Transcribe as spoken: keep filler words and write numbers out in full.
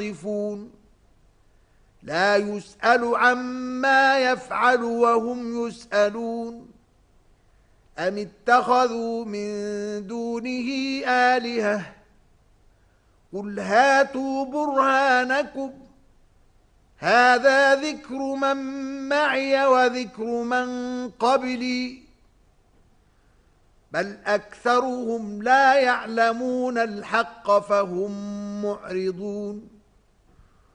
يصفون لا يسأل عما يفعل وهم يسألون أم اتخذوا من دونه آلهة قل هاتوا برهانكم هذا ذكر من معي وذكر من قبلي بل أكثرهم لا يعلمون الحق فهم معرضون